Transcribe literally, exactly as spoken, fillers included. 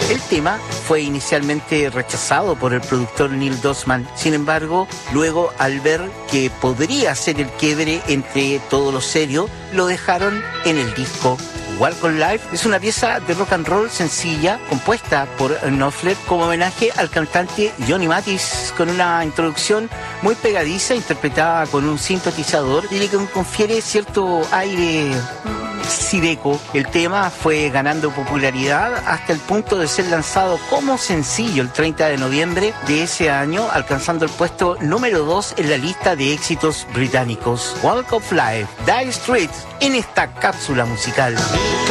El tema fue inicialmente rechazado por el productor Neil Dosman. Sin embargo, luego al ver que podría ser el quiebre entre todo lo serio, lo dejaron en el disco. Walk on Life es una pieza de rock and roll sencilla, compuesta por Knopfler como homenaje al cantante Johnny Mathis, con una introducción muy pegadiza, interpretada con un sintetizador y que confiere cierto aire sideco. El tema fue ganando popularidad hasta el punto de ser lanzado como sencillo el treinta de noviembre de ese año, alcanzando el puesto número dos en la lista de éxitos británicos. Walk of Life, Dire Straits, en esta cápsula musical.